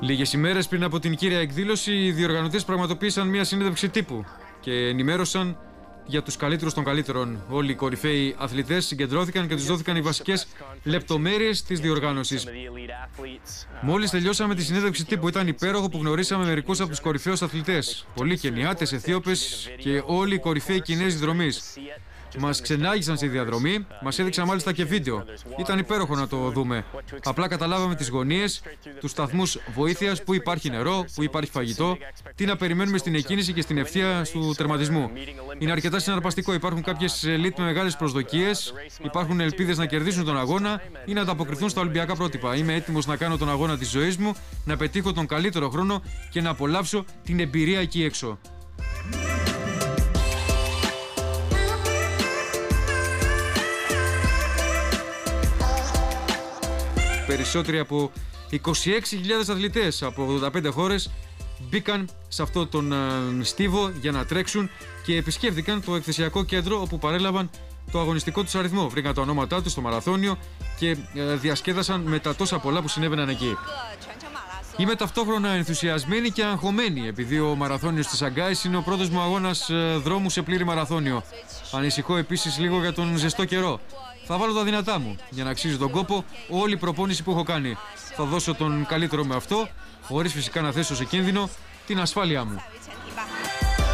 Λίγες ημέρες πριν από την κύρια εκδήλωση, οι διοργανωτές πραγματοποίησαν μια συνέντευξη τύπου και ενημέρωσαν για τους καλύτερους των καλύτερων. Όλοι οι κορυφαίοι αθλητές συγκεντρώθηκαν και τους δόθηκαν οι βασικές λεπτομέρειες της διοργάνωσης. Μόλις τελειώσαμε τη συνέντευξη τύπου, ήταν υπέροχο που γνωρίσαμε μερικούς από τους κορυφαίους αθλητές. Πολλοί Κενιάτες, Αιθίωπες και όλοι οι κορυφαίοι Κινέζοι δρομείς. Μας ξενάγησαν στη διαδρομή, μας έδειξαν μάλιστα και βίντεο. Ήταν υπέροχο να το δούμε. Απλά καταλάβαμε τις γωνίες, τους σταθμούς βοήθειας, που υπάρχει νερό, που υπάρχει φαγητό, τι να περιμένουμε στην εκκίνηση και στην ευθεία του τερματισμού. Είναι αρκετά συναρπαστικό. Υπάρχουν κάποιες ελίτ με μεγάλες προσδοκίες, υπάρχουν ελπίδες να κερδίσουν τον αγώνα ή να ανταποκριθούν στα Ολυμπιακά πρότυπα. Είμαι έτοιμος να κάνω τον αγώνα της ζωής μου, να πετύχω τον καλύτερο χρόνο και να απολαύσω την εμπειρία εκεί έξω. Περισσότεροι από 26.000 αθλητές από 85 χώρες μπήκαν σε αυτό τον στίβο για να τρέξουν και επισκέφθηκαν το εκθεσιακό κέντρο όπου παρέλαβαν το αγωνιστικό τους αριθμό. Βρήκαν τα ονόματά τους στο μαραθώνιο και διασκέδασαν με τα τόσα πολλά που συνέβαιναν εκεί. Είμαι ταυτόχρονα ενθουσιασμένη και αγχωμένη, επειδή ο μαραθώνιος της Σαγκάης είναι ο πρώτος μου αγώνας δρόμου σε πλήρη μαραθώνιο. Ανησυχώ επίσης λίγο για τον ζεστό καιρό. Θα βάλω τα δυνατά μου για να αξίζει τον κόπο όλη η προπόνηση που έχω κάνει. Θα δώσω τον καλύτερο με αυτό, χωρίς φυσικά να θέσω σε κίνδυνο την ασφάλειά μου.